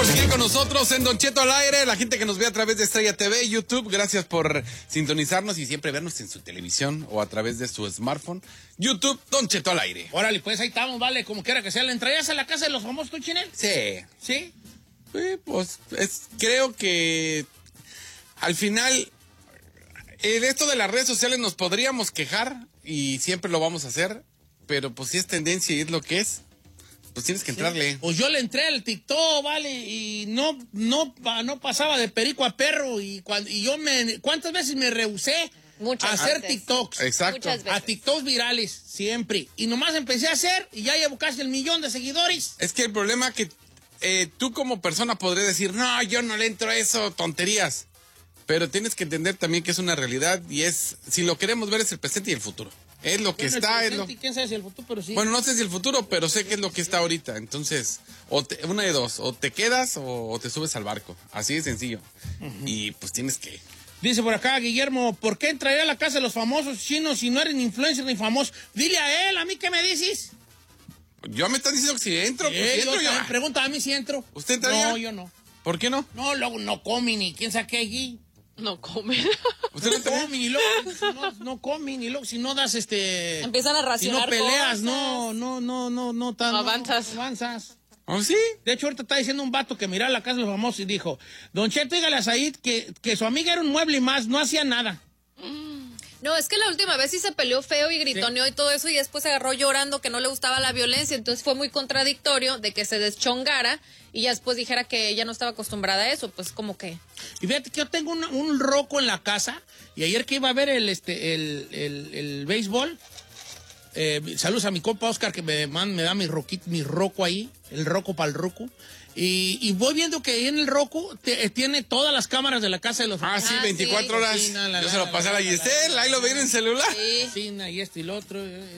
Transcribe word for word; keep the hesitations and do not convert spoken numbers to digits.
Aquí con nosotros en Don Cheto al aire, la gente que nos ve a través de Estrella T V, YouTube, gracias por sintonizarnos y siempre vernos en su televisión o a través de su smartphone. YouTube, Don Cheto al aire. Órale, pues ahí estamos, vale, como quiera que sea. ¿Le entrarías a la casa de los famosos, tú, Chinel? Sí. ¿Sí? Sí, pues es, creo que al final en esto de las redes sociales nos podríamos quejar y siempre lo vamos a hacer, pero pues si es tendencia y es lo que es, pues tienes que entrarle. Sí. Pues yo le entré al TikTok, vale, y no, no, no pasaba de perico a perro y cuando y yo me, ¿cuántas veces me rehusé Muchas a hacer veces. TikToks? Exacto. Muchas veces. A TikToks virales, siempre. Y nomás empecé a hacer y ya llevo casi el millón de seguidores. Es que el problema que eh, tú como persona podrías decir, no, yo no le entro a eso, tonterías. Pero tienes que entender también que es una realidad y es, si lo queremos ver, es el presente y el futuro. Es lo que Bueno, está, el es lo... presente, quién sabe si el futuro, pero sí. Bueno, no sé si el futuro, pero sé que es lo que está ahorita. Entonces, o te- una de dos, o te quedas o, o te subes al barco. Así de sencillo. Uh-huh. Y pues tienes que... Dice por acá, Guillermo, ¿por qué entraría a la casa de los famosos chinos si no eres ni influencer ni famoso? Dile a él, ¿a mí qué me dices? Yo me están diciendo que si entro, pues Eh, si entro yo yo. también, pregunta a mí si entro. ¿Usted entraría? No, yo no. ¿Por qué no? No, luego no comen ni quién sabe qué allí. No comen. ¿Usted no No entraría? comen y luego, si no, no comen y luego si no das este... Empiezan a Si racionar no peleas, cosas. no, no, no, no, no, tan, No avanzas. no avanzas. ¿Oh, sí? De hecho, ahorita está diciendo un vato que miraba la casa de los famosos y dijo, Don Cheto, dígale a Said que, que su amiga era un mueble y más, no hacía nada. No, es que la última vez sí se peleó feo y gritoneó y todo eso y después se agarró llorando que no le gustaba la violencia, entonces fue muy contradictorio de que se deschongara y ya después dijera que ella no estaba acostumbrada a eso, pues como que... Y fíjate que yo tengo una- un roco en la casa y ayer que iba a ver el, este, el, el, el béisbol, eh, saludos a mi compa Oscar que me, man, me da mi, roquito, mi roco ahí, el roco para el roco. Y, y voy viendo que ahí en el roco te- tiene todas las cámaras de la casa de los Ah, sí, Ah, veinticuatro sí. horas. Sí, no, la, Yo la, se lo la, pasé a la la, la, Giselle, la, ahí lo la, ven en la, celular. Sí. Cocina y esto y lo otro. eh,